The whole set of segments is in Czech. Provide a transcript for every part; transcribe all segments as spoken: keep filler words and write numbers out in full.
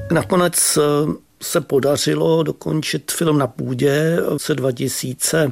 Nakonec se podařilo dokončit film Na půdě v roce dva tisíce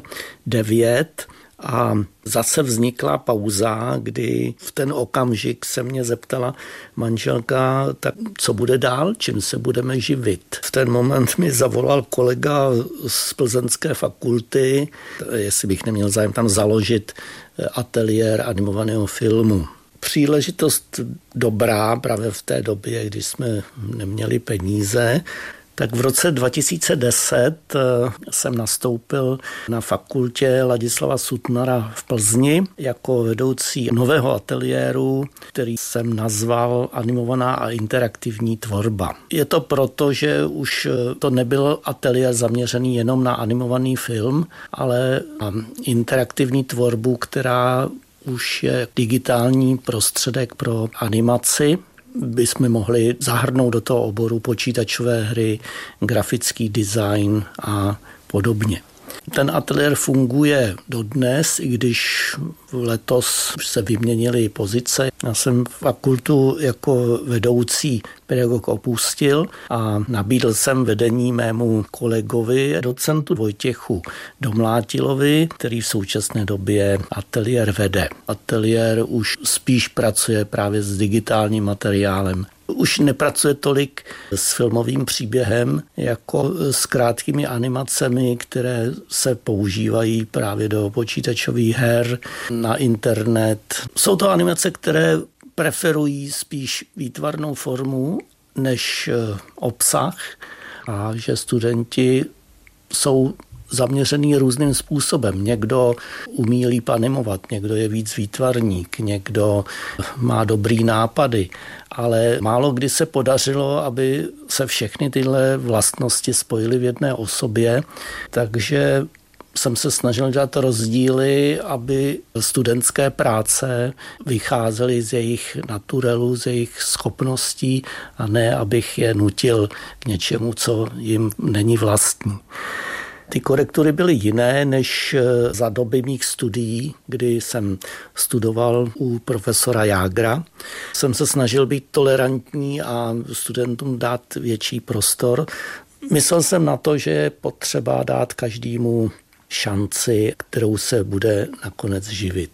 devět a zase vznikla pauza, kdy v ten okamžik se mě zeptala manželka, tak co bude dál, čím se budeme živit. V ten moment mi zavolal kolega z Plzeňské fakulty, jestli bych neměl zájem tam založit ateliér animovaného filmu. Příležitost dobrá právě v té době, kdy jsme neměli peníze, tak v roce dva tisíce deset jsem nastoupil na fakultě Ladislava Sutnara v Plzni jako vedoucí nového ateliéru, který jsem nazval Animovaná a interaktivní tvorba. Je to proto, že už to nebyl ateliér zaměřený jenom na animovaný film, ale na interaktivní tvorbu, která už je digitální prostředek pro animaci. Bychom mohli zahrnout do toho oboru počítačové hry, grafický design a podobně. Ten ateliér funguje dodnes, i když letos se vyměnily pozice. Já jsem fakultu jako vedoucí pedagog opustil a nabídl jsem vedení mému kolegovi, docentu Vojtěchu Domlátilovi, který v současné době ateliér vede. Ateliér už spíš pracuje právě s digitálním materiálem. Už nepracuje tolik s filmovým příběhem, jako s krátkými animacemi, které se používají právě do počítačových her, na internet. Jsou to animace, které preferují spíš výtvarnou formu než obsah a že studenti jsou zaměřený různým způsobem. Někdo umí líp animovat, někdo je víc výtvarník, někdo má dobrý nápady, ale málo kdy se podařilo, aby se všechny tyhle vlastnosti spojily v jedné osobě, takže jsem se snažil dělat rozdíly, aby studentské práce vycházely z jejich naturelu, z jejich schopností a ne, abych je nutil k něčemu, co jim není vlastní. Ty korektury byly jiné než za doby mých studií, kdy jsem studoval u profesora Jágra. Jsem se snažil být tolerantní a studentům dát větší prostor. Myslel jsem na to, že je potřeba dát každému šanci, kterou se bude nakonec živit.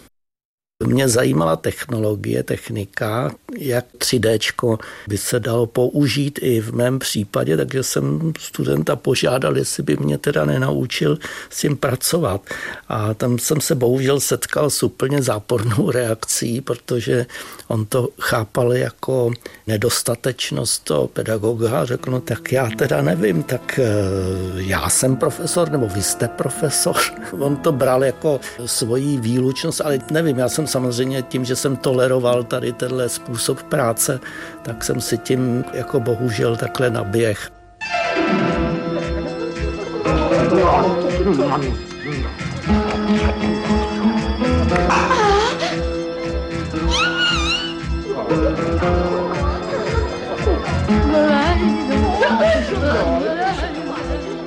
Mě zajímala technologie, technika, jak tři déčko by se dalo použít i v mém případě, takže jsem studenta požádal, jestli by mě teda nenaučil s tím pracovat. A tam jsem se bohužel setkal s úplně zápornou reakcí, protože on to chápal jako nedostatečnost toho pedagoga a řekl, no tak já teda nevím, tak já jsem profesor, nebo vy jste profesor. On to bral jako svoji výlučnost, ale nevím, já jsem samozřejmě tím, že jsem toleroval tady tenhle způsob práce, tak jsem si tím jako bohužel takhle naběh. Mama.